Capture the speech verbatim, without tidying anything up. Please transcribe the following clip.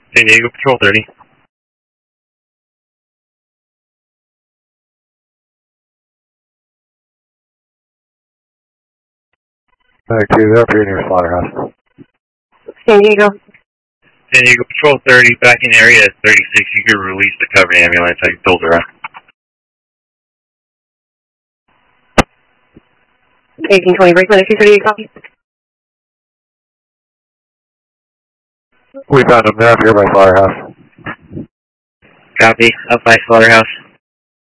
San Diego Patrol thirty. Back two, they're up here near Slaughterhouse. San Diego. San Diego Patrol thirty, back in area at thirty-six. You can release the covered ambulance. I told her. eighteen twenty, Brakeland, two thirty-eight, copy. We found them, they're up here by Slaughterhouse. Copy, up by Slaughterhouse.